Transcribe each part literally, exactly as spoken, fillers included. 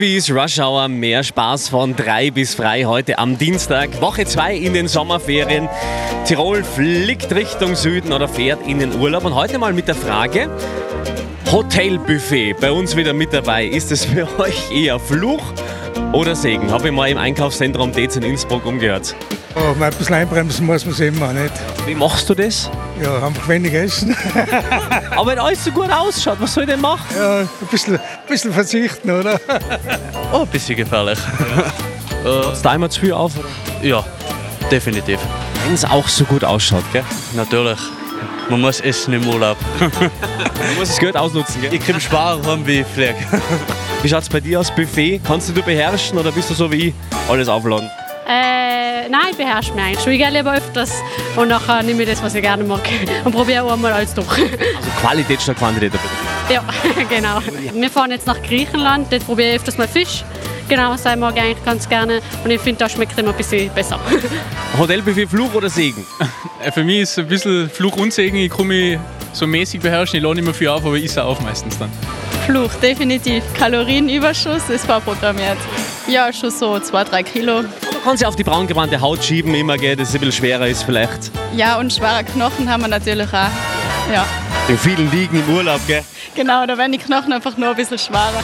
Bis Rush Hour, mehr Spaß von drei bis frei heute am Dienstag. Woche zwei in den Sommerferien. Tirol fliegt Richtung Süden oder fährt in den Urlaub. Und heute mal mit der Frage, Hotelbuffet bei uns wieder mit dabei. Ist es für euch eher Fluch oder Segen? Habe ich mal im Einkaufszentrum D Z in Innsbruck umgehört. Oh, ein bisschen einbremsen muss man es immer nicht. Wie machst du das? Ja, einfach wenig essen. Aber wenn alles so gut ausschaut, was soll ich denn machen? Ja, ein bisschen, ein bisschen verzichten, oder? Oh, ein bisschen gefährlich. Hat's da immer zu viel auf? Oder? Ja, definitiv. Wenn es auch so gut ausschaut, gell? Natürlich. Man muss essen im Urlaub. Du musst es gut ausnutzen, gell? Ich kann sparen haben, wie ich fliege. Wie schaut's bei dir aus, Buffet? Kannst du beherrschen oder bist du so wie ich, alles aufladen? Äh, nein, ich beherrsche mich eigentlich. Ich gehe lieber öfters und nachher nehme ich das, was ich gerne mag und probiere einmal alles durch. Also Qualität statt Quantität. Ja, genau. Wir fahren jetzt nach Griechenland, dort probiere ich öfters mal Fisch. Genau, das mag ich eigentlich ganz gerne und ich finde, das schmeckt immer ein bisschen besser. Hotelbuffet, Fluch oder Segen? Für mich ist es ein bisschen Fluch und Segen. Ich kann mich so mäßig beherrschen, ich lade nicht mehr viel auf, aber ich esse auf meistens dann. Fluch, definitiv. Kalorienüberschuss ist vorprogrammiert. Ja, schon so zwei, drei Kilo. Du kannst ja auf die braun gebrannte Haut schieben, immer, gell, dass es ein bisschen schwerer ist vielleicht. Ja, und schwere Knochen haben wir natürlich auch. Ja. In vielen Liegen im Urlaub, gell? Genau, da werden die Knochen einfach nur ein bisschen schwerer.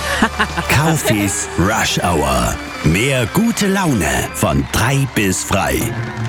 Kaufis Rush Hour. Mehr gute Laune von drei bis frei.